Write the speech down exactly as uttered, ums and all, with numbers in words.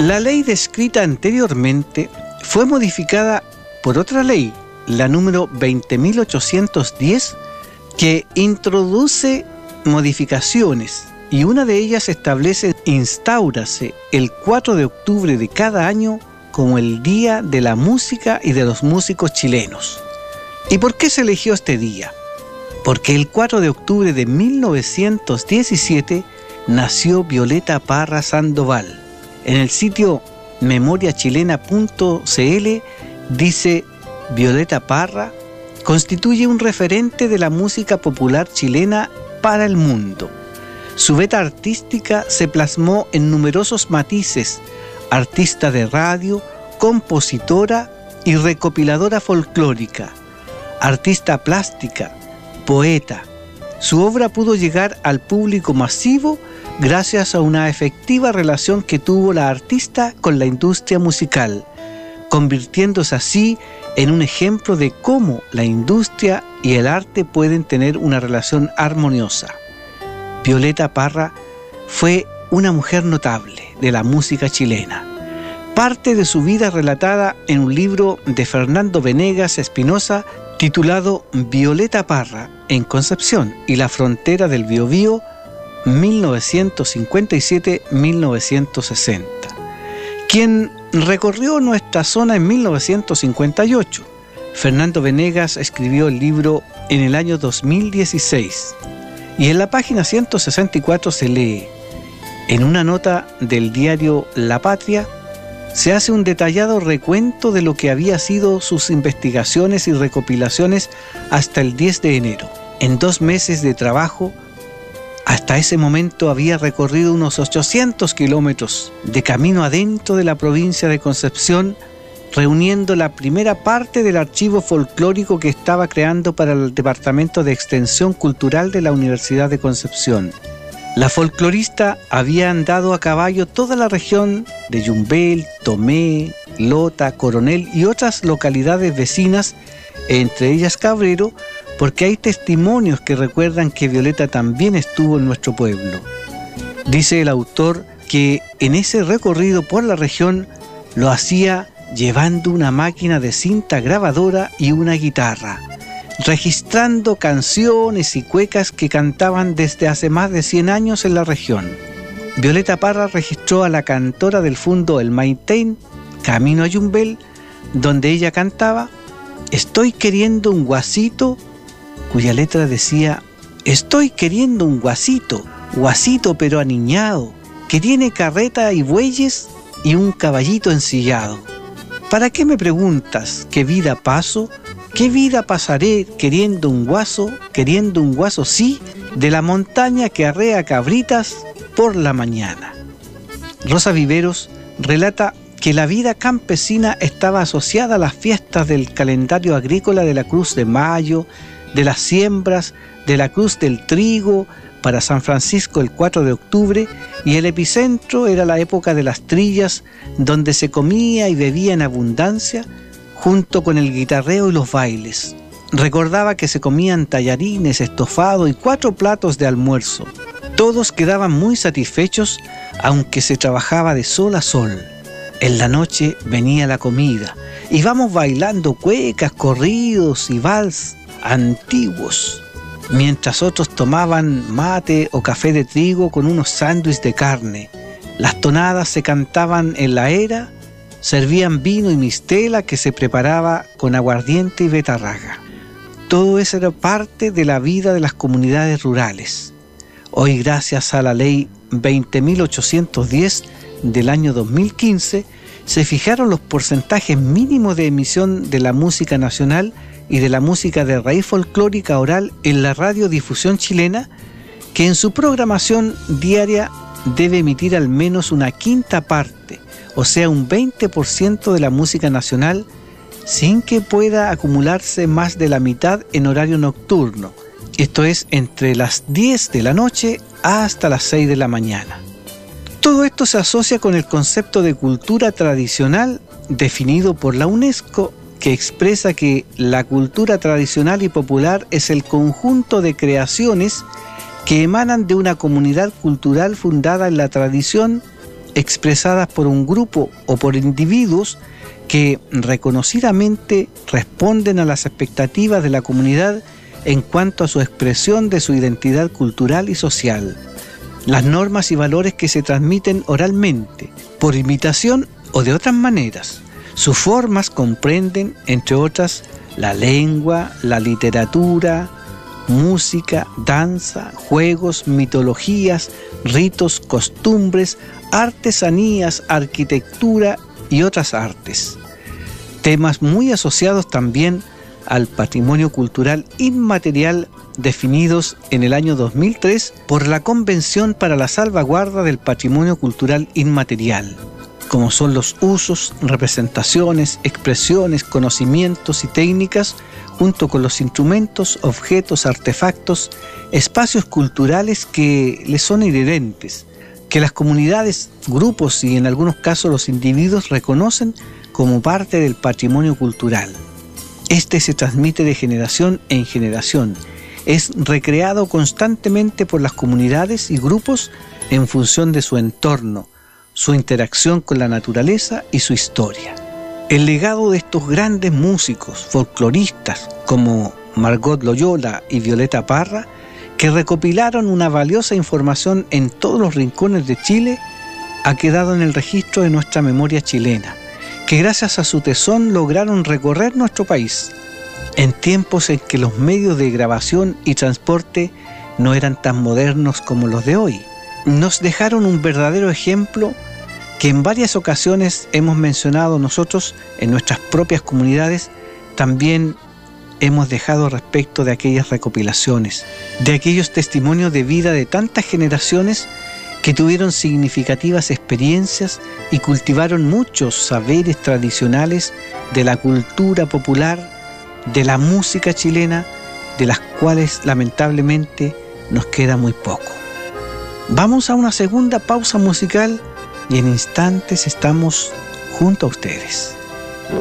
La ley descrita anteriormente fue modificada por otra ley, la número veinte mil ochocientos diez, que introduce modificaciones, y una de ellas establece: instáurase el cuatro de octubre de cada año como el Día de la Música y de los Músicos Chilenos. ¿Y por qué se eligió este día? Porque el cuatro de octubre de mil novecientos diecisiete nació Violeta Parra Sandoval. En el sitio memoria chilena punto c l dice: Violeta Parra constituye un referente de la música popular chilena para el mundo. Su veta artística se plasmó en numerosos matices: artista de radio, compositora y recopiladora folclórica, artista plástica, poeta. Su obra pudo llegar al público masivo gracias a una efectiva relación que tuvo la artista con la industria musical, convirtiéndose así en un ejemplo de cómo la industria y el arte pueden tener una relación armoniosa. Violeta Parra fue una mujer notable de la música chilena. Parte de su vida relatada en un libro de Fernando Venegas Espinosa titulado Violeta Parra en Concepción y la frontera del Biobío, mil novecientos cincuenta y siete a mil novecientos sesenta, quien recorrió nuestra zona en mil novecientos cincuenta y ocho. Fernando Venegas escribió el libro en el año dos mil dieciséis y en la página ciento sesenta y cuatro se lee: en una nota del diario La Patria se hace un detallado recuento de lo que había sido sus investigaciones y recopilaciones hasta el diez de enero. En dos meses de trabajo, hasta ese momento había recorrido unos ochocientos kilómetros de camino adentro de la provincia de Concepción, reuniendo la primera parte del archivo folclórico que estaba creando para el Departamento de Extensión Cultural de la Universidad de Concepción. La folclorista había andado a caballo toda la región de Yumbel, Tomé, Lota, Coronel y otras localidades vecinas, entre ellas Cabrero, porque hay testimonios que recuerdan que Violeta también estuvo en nuestro pueblo. Dice el autor que en ese recorrido por la región lo hacía llevando una máquina de cinta grabadora y una guitarra, registrando canciones y cuecas que cantaban desde hace más de cien años en la región. Violeta Parra registró a la cantora del Fundo El Maitén, Camino a Yumbel, donde ella cantaba: estoy queriendo un guasito, cuya letra decía: estoy queriendo un guasito, guasito pero aniñado, que tiene carreta y bueyes y un caballito ensillado. ¿Para qué me preguntas qué vida paso? ¿Qué vida pasaré queriendo un guaso, queriendo un guaso sí, de la montaña que arrea cabritas por la mañana? Rosa Viveros relata que la vida campesina estaba asociada a las fiestas del calendario agrícola de la Cruz de Mayo, de las siembras, de la Cruz del Trigo, para San Francisco el cuatro de octubre, y el epicentro era la época de las trillas, donde se comía y bebía en abundancia, junto con el guitarreo y los bailes. Recordaba que se comían tallarines, estofado y cuatro platos de almuerzo. Todos quedaban muy satisfechos, aunque se trabajaba de sol a sol. En la noche venía la comida. Íbamos bailando cuecas, corridos y vals antiguos, mientras otros tomaban mate o café de trigo con unos sándwiches de carne. Las tonadas se cantaban en la era, servían vino y mistela que se preparaba con aguardiente y betarraga. Todo eso era parte de la vida de las comunidades rurales. Hoy, gracias a la ley veinte mil ochocientos diez del año dos mil quince, se fijaron los porcentajes mínimos de emisión de la música nacional y de la música de raíz folclórica oral en la radiodifusión chilena, que en su programación diaria debe emitir al menos una quinta parte, o sea un veinte por ciento de la música nacional, sin que pueda acumularse más de la mitad en horario nocturno, esto es entre las diez de la noche hasta las seis de la mañana. Todo esto se asocia con el concepto de cultura tradicional definido por la UNESCO, que expresa que la cultura tradicional y popular es el conjunto de creaciones que emanan de una comunidad cultural fundada en la tradición, expresadas por un grupo o por individuos que reconocidamente responden a las expectativas de la comunidad en cuanto a su expresión de su identidad cultural y social, las normas y valores que se transmiten oralmente, por imitación o de otras maneras. Sus formas comprenden, entre otras, la lengua, la literatura, música, danza, juegos, mitologías, ritos, costumbres, artesanías, arquitectura y otras artes. Temas muy asociados también al patrimonio cultural inmaterial definidos en el año dos mil tres por la Convención para la Salvaguarda del Patrimonio Cultural Inmaterial, como son los usos, representaciones, expresiones, conocimientos y técnicas, junto con los instrumentos, objetos, artefactos, espacios culturales que les son inherentes, que las comunidades, grupos y en algunos casos los individuos reconocen como parte del patrimonio cultural. Este se transmite de generación en generación, es recreado constantemente por las comunidades y grupos en función de su entorno, su interacción con la naturaleza y su historia. El legado de estos grandes músicos folcloristas como Margot Loyola y Violeta Parra, que recopilaron una valiosa información en todos los rincones de Chile, ha quedado en el registro de nuestra memoria chilena, que gracias a su tesón lograron recorrer nuestro país en tiempos en que los medios de grabación y transporte no eran tan modernos como los de hoy. Nos dejaron un verdadero ejemplo que en varias ocasiones hemos mencionado nosotros en nuestras propias comunidades, también hemos dejado respecto de aquellas recopilaciones, de aquellos testimonios de vida de tantas generaciones que tuvieron significativas experiencias y cultivaron muchos saberes tradicionales de la cultura popular, de la música chilena, de las cuales lamentablemente nos queda muy poco. Vamos a una segunda pausa musical y en instantes estamos junto a ustedes.